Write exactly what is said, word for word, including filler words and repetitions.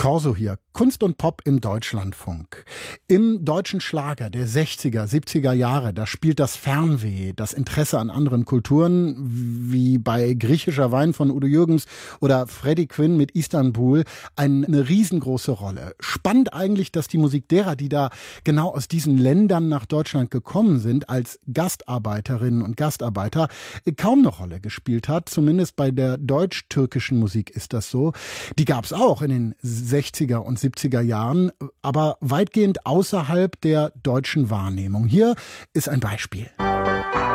Corso hier. Kunst und Pop im Deutschlandfunk. Im deutschen Schlager der sechziger, siebziger Jahre, da spielt das Fernweh, das Interesse an anderen Kulturen, wie bei Griechischer Wein von Udo Jürgens oder Freddie Quinn mit Istanbul, eine riesengroße Rolle. Spannend eigentlich, dass die Musik derer, die da genau aus diesen Ländern nach Deutschland gekommen sind, als Gastarbeiterinnen und Gastarbeiter kaum eine Rolle gespielt hat. Zumindest bei der deutsch-türkischen Musik ist das so. Die gab es auch in den sechziger und siebziger Jahren, aber weitgehend außerhalb der deutschen Wahrnehmung. Hier ist ein Beispiel.